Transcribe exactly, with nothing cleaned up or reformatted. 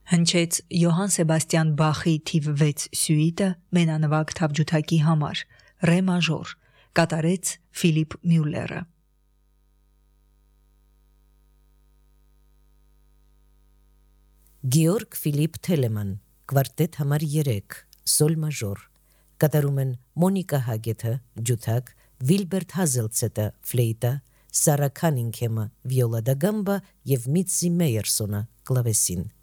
Հնչեց Յոհան Սեբաստիան Բախի թիվ վեց սյուիտը մենանվագ թավջութակի համար, ռե մաժոր, կատարեց Ֆիլիպ Մյուլլերը։ Գեորգ Ֆիլիպ Թելեման, կվարտետ համար երեք, սոլ մաժոր, կատարում են Մոնիկա Հագեթը, ջութակ, Վիլբերտ Հազելցետը, ֆլեյտա, Սարա Քանինգհեմը, վիոլա դա գամբա և Միցի Մեյերսոնը, կլավեսին։